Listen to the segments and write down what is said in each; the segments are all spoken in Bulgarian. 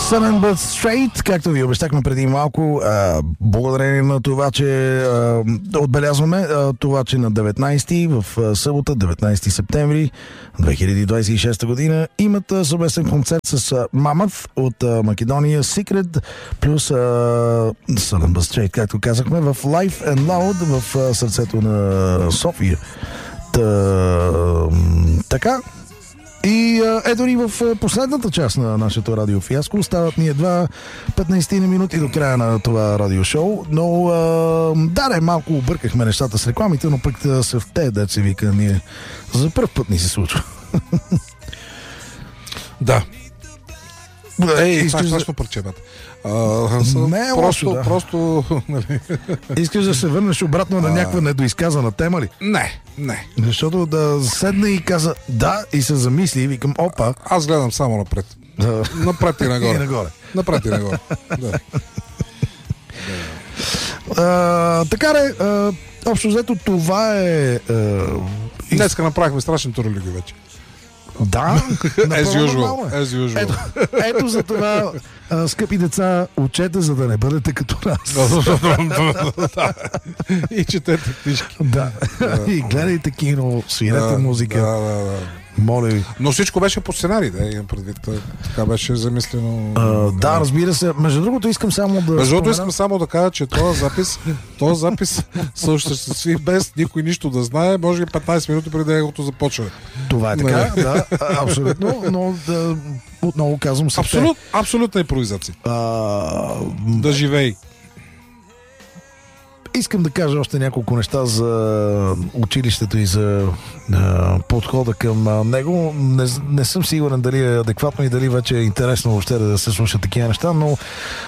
Southern But Straight, както ви обещахме преди малко, благодарение на това, че отбелязваме това, че на 19 в събота, 19 септември 2026 година имат съвместен концерт с Mammoth от Македония, Secret плюс Southern But Straight, както казахме, в Live and Loud в сърцето на София. Така. И ето ни в последната част на нашето радиофиаско. Остават ни едва 15 минути до края на това радиошоу, но малко объркахме нещата с рекламите, но пък са в те, да се вика, ние за първ път ни се случва. Да. Страшно парчебата. Не е лошо, да. Просто искаш да се върнеш обратно на някаква недоизказана тема ли? Не. Защото да седна и каза да и се замисли и викам опа. Аз гледам само напред. Напред и нагоре. Напред и нагоре. Да. Така де, общо взето това е... Днеска направихме страшен туролиги вече. Да, as usual. Ето за това, скъпи деца, учете, за да не бъдете като нас. И четете книжки. Да. И гледайте кино, свирете музика. Да. Моля ви. Но всичко беше по сценарий, да, имам предвид. Така беше замислено. Да, разбира се. Между другото, искам само да кажа, че този запис се осъществи без никой нищо да знае, може би 15 минути преди неговото започване. Това е така, да, абсолютно, но отново казвам се. Абсолютна импровизация. Да живей. Искам да кажа още няколко неща за училището и за подхода към него. Не съм сигурен дали е адекватно и дали вече е интересно въобще да се слушат такива неща, но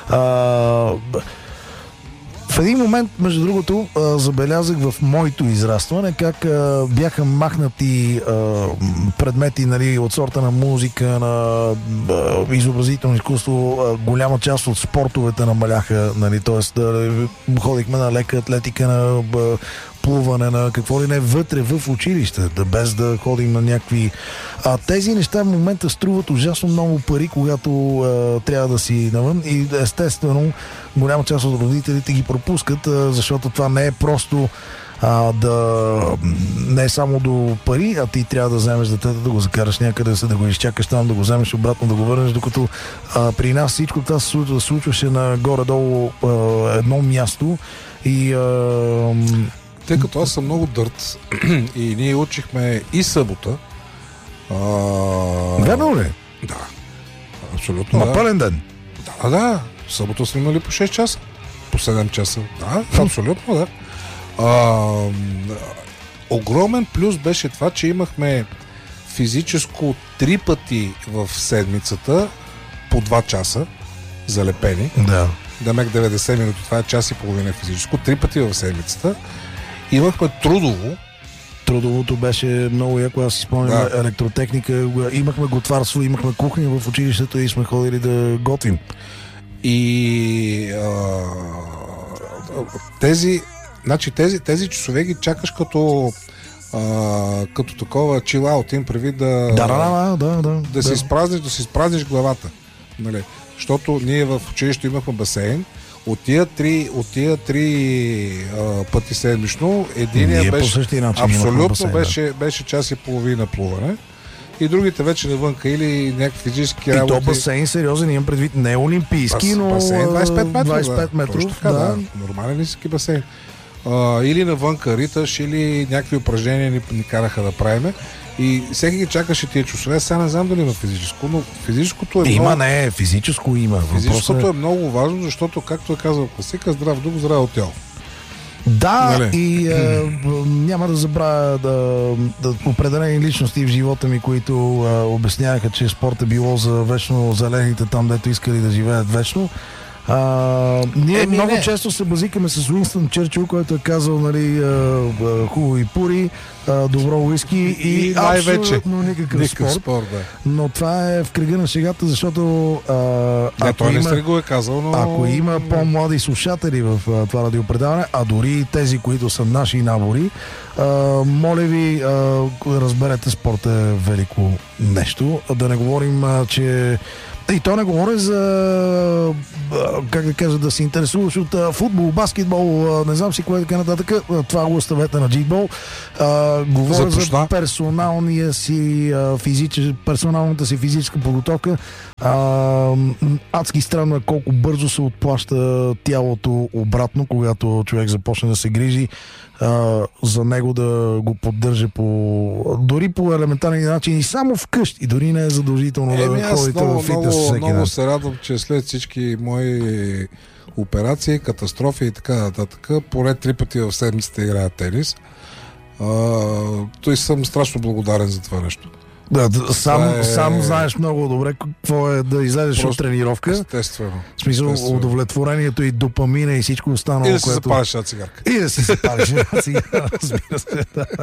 в един момент, между другото, забелязах в моето израстване как бяха махнати предмети, нали, от сорта на музика, на изобразително изкуство. Голяма част от спортовете намаляха, нали, т.е. ходихме на лека атлетика, на плуване, на какво ли не, вътре в училище, без да ходим на някакви... тези неща в момента струват ужасно много пари, когато трябва да си навън и естествено голяма част от родителите ги пропускат, защото това не е просто не е само до пари, а ти трябва да вземеш детето, да го закараш някъде, да го изчакаш там, да го вземеш обратно, да го върнеш, докато при нас всичко това се случваше на горе-долу едно място и тъй като аз съм много дърт и ние учихме и събота. Верно ли? Да. Абсолютно. На пълен ден? Да. Събота сме имали по 6 часа. По 7 часа. Да, абсолютно, да. Огромен плюс беше това, че имахме физическо 3 пъти в седмицата по 2 часа залепени. Да. Дамек 90 минути, това е час и половина физическо. 3 пъти в седмицата. Имахме трудово. Трудовото беше много яко, аз си спомням, електротехника, имахме готварство, имахме кухня в училището и сме ходили да готвим. И тези часове ги чакаш като такова чилаут, им прави да си изпразниш главата. Нали? Защото ние в училището имахме басейн. От тия три пъти седмично, единия беше абсолютно беше час и половина плуване и другите вече навънка или някакви физически работи. И то басейн сериозен, имам предвид, не олимпийски, но басейн 25 метров. Да. Нормален ниски басейн. Или навънка риташ, или някакви упражнения ни караха да правиме. И всеки ги чакаше тия часове. Сега не знам дали има физическо, но физическото е физическо има. Физическото е много важно, защото, както е казал класика, здрав дух, здраво тяло. Да, нали? И няма да забравя да определени личности в живота ми, които обясняваха, че спорт е било за вечно зелените там, дето искали да живеят вечно. Ние много често се базикаме с Уинстън Чърчил, който е казал, нали, хубави пури, добро уиски и абсолютно никакъв спорт. Да. Но това е в кръга на шегата, защото той не се го е казал, но... ако има по-млади слушатели в това радиопредаване, а дори тези, които са наши набори, моля ви, разберете, спорт е велико нещо. Да не говорим, че И то не говори за, как да кажа, да се интересуваш от футбол, баскетбол, не знам си кое така нататък. Това го оставете на джитбол. Говоря за персоналната си физическа подготовка. Адски странно е колко бързо се отплаща тялото обратно, когато човек започне да се грижи за него, да го поддържа дори по елементарни начини, само вкъщи. Дори не е задължително да ходите в фитнес всеки ден. Много се радвам, че след всички мои операции, катастрофи и така нататък, поне 3 пъти в седмицата играя тенис. Той съм страшно благодарен за това нещо. Да, сам знаеш много добре какво е да излезеш от тренировка. Естествено. В смисъл, удовлетворението и допамина и всичко останало. И да се запалиш една цигарка. И да се запалиш една цигарка, разбира се.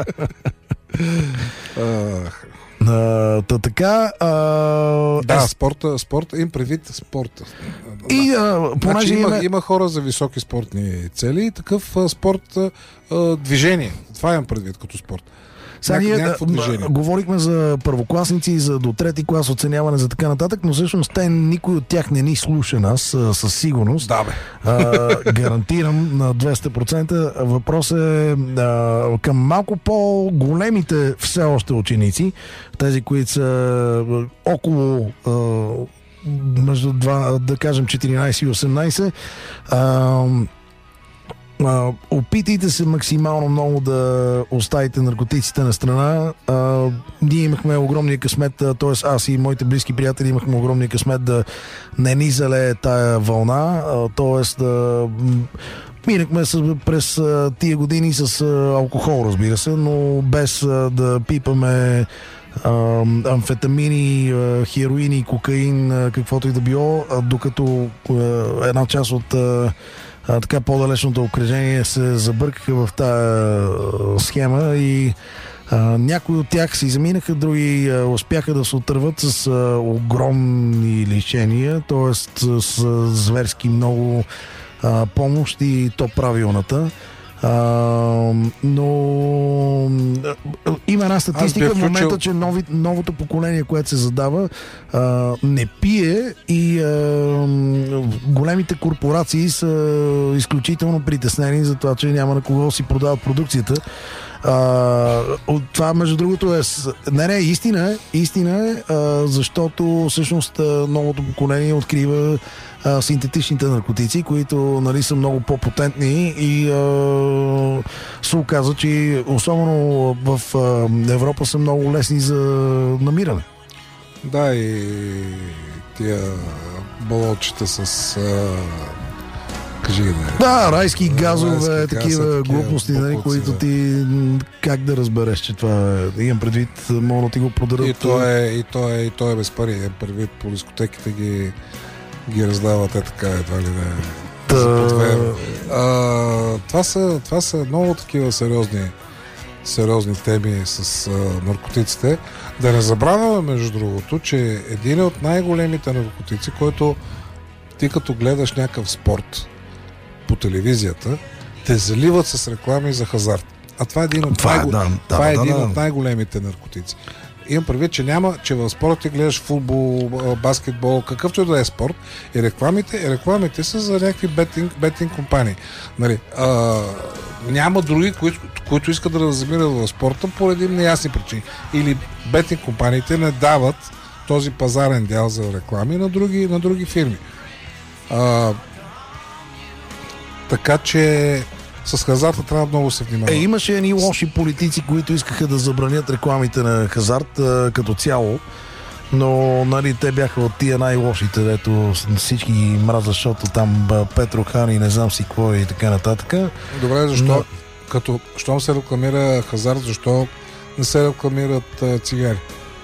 Така. Спорта, им предвид спорта. И, значи, има хора за високи спортни цели и такъв спорт, движение. Това имам предвид като спорт. Сега ние говорихме за първокласници, за до трети клас оценяване, за така нататък, но всъщност никой от тях не ни слуша нас със сигурност. Да, бе. Гарантирам на 200%. Въпросът е към малко по-големите все още ученици, тези, които са около между да кажем 14 и 18. Опитайте се максимално много да оставите наркотиците на страна. Ние имахме огромния късмет, т.е. аз и моите близки приятели имахме огромния късмет да не ни залее тая вълна, т.е. да минахме през тия години с алкохол, разбира се, но без да пипаме амфетамини, хероини, кокаин, каквото и да било, докато една част от така по-далечното окръжение се забъркаха в тая схема и някои от тях се изминаха, други успяха да се отърват с огромни лишения, т.е. с зверски много помощ и то правилната. Но има една статистика в момента, че новото поколение, което се задава, не пие и големите корпорации са изключително притеснени за това, че няма на кого си продават продукцията. Това, между другото, истина е, защото всъщност новото поколение открива синтетичните наркотици, които, нали, са много по-потентни и се оказа, че особено в Европа са много лесни за намиране. Да, и тия балончета с да, райски газове, такива глупости, нали, които ти как да разбереш, че това е. Имам предвид, мога да ти го продадат. И то е без пари. Имам предвид, по дискотеките ги раздават така, едва ли не. Това са много такива сериозни теми с наркотиците. Да не забравяме, между другото, че един от най-големите наркотици, който ти като гледаш някакъв спорт по телевизията, те заливат с реклами за хазарт. А това е един от най-големите наркотици. Имам предвид, че в спорта ти гледаш футбол, баскетбол, какъвто и да е спорт, и рекламите са за някакви бетинг компании. Нали, няма други, които искат да размират в спорта поради неясни причини. Или бетинг компаниите не дават този пазарен дял за реклами на други фирми. Така че с хазарта трябва много се внимава. Имаше едни лоши политици, които искаха да забранят рекламите на хазарт като цяло, но, нали, те бяха от тия най-лошите, дето всички ги мразят, защото там Петро Хан и не знам си какво и така нататък. Добре, защо? Щом се рекламира хазарт, защо не се рекламират цигари?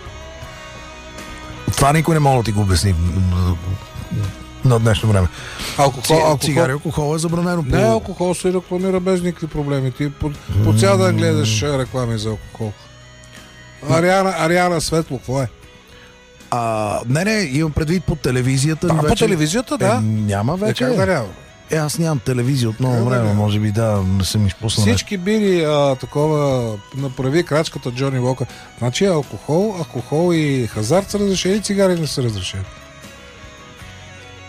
Това никой не може да ти го обясни на днешно време. Цигари, алкохол е забранено. Не, алкохол се рекламира без никакви проблеми. Ти по цял ден гледаш реклами за алкохол. Ариана Светло, какво е? Не, имам предвид по телевизията. Да, по телевизията, да. Няма вече. Аз нямам телевизия от много време, може би не съм изпуснал. Всички били такова, направи крачката Джони Уокър. Значи алкохол и хазарт са разрешени, цигари не са разрешени.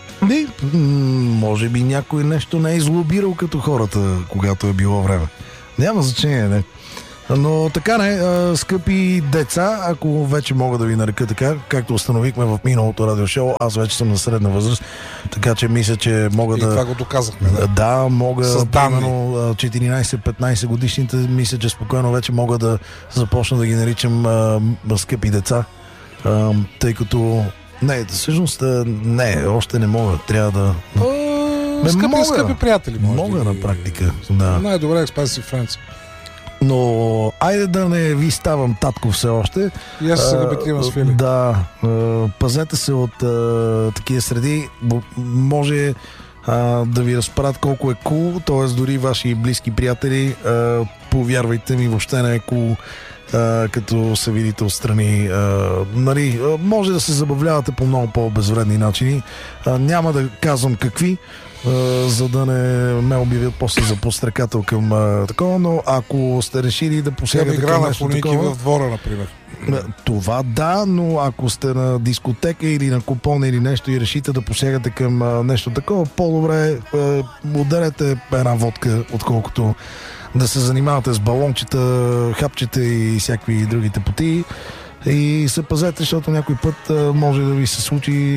Може би някой нещо не е излобирал като хората, когато е било време. Няма значение, не. Но така не, скъпи деца, ако вече мога да ви нарека така, както установихме в миналото радиошоу, аз вече съм на средна възраст, така че мисля, че мога да... И това го доказахме, да? Да, мога, примерно 14-15 годишните, мисля, че спокойно вече мога да започна да ги наричам скъпи деца, тъй като... Не, всъщност, не, още не мога, трябва да... Скъпи приятели, може. Мога на практика, да. Най-добре Expensive Friends. Но айде да не ви ставам татко все още. И аз се набитивам с Фили. Да, пазете се от такива среди. Може да ви разправят колко е кул, т.е. дори ваши близки приятели, повярвайте ми, въобще не е кул, като се видите отстрани. Нали, може да се забавлявате по много по-безвредни начини. Няма да казвам какви, за да не ме обявят после за подстрекател към такова, но ако сте решили да посягате към нещо такова... в двора, например. Това да, но ако сте на дискотека или на купон или нещо и решите да посягате към нещо такова, по-добре ударете една водка, отколкото да се занимавате с балончета, хапчета и всякакви другите потии. И се пазете, защото някой път може да ви се случи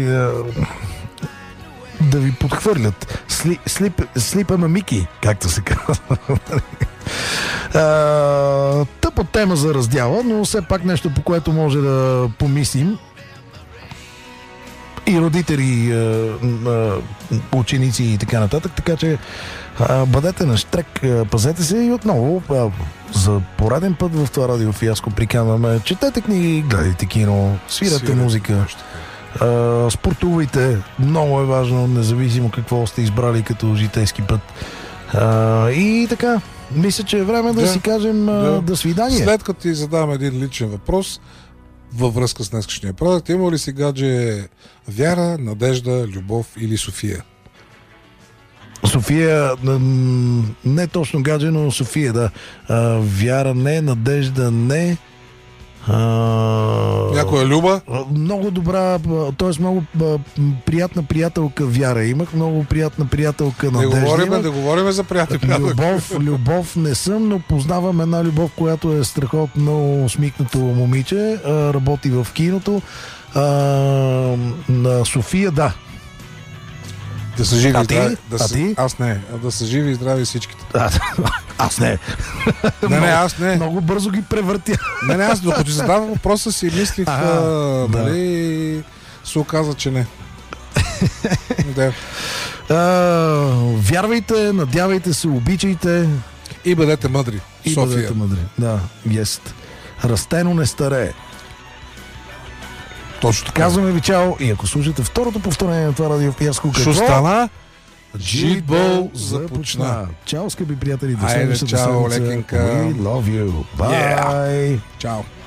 да ви подхвърлят. Слипа на Мики, както се казва. Тъпа тема за раздяла, но все пак нещо, по което може да помислим. И родители, ученици и така нататък. Така че бъдете на щрек, пазете се и отново за пореден път в това радиофиаско приканваме. Четете книги, гледайте кино, свирате музика. Спортувайте, много е важно, независимо какво сте избрали като житейски път. И така, мисля, че е време да си кажем до свидание. След като ти задавам един личен въпрос във връзка с днескашния продукт, има ли си гадже Вяра, Надежда, Любов или София? София, не точно гадже, но София, да. Вяра не, Надежда не. Някоя Люба? Много добра, т.е. много приятна приятелка Вяра имах, много приятна приятелка Надежда. Да говорим за приятели. Любов не съм, но познавам една Любов, която е страхотно усмихнато момиче, работи в киното. На София, да. Да са живи и здрави. Ти? Аз не. Да са живи и здрави всичките. Аз не. Аз не. Много бързо ги превъртя. Не, аз докато задавам въпроса си мислих, нали, се оказа, че не. Да. Вярвайте, надявайте се, обичайте. И бъдете мъдри. И София. бъдете мъдри. Да, есть. Растено не старее. Точно така. Казваме ви чао и ако слушате второто повторение на това радиофиаско, какво? Шостана, Джитбол започна. Чао, скъпи приятели. До следващата седмица. We love you. Bye. Чао.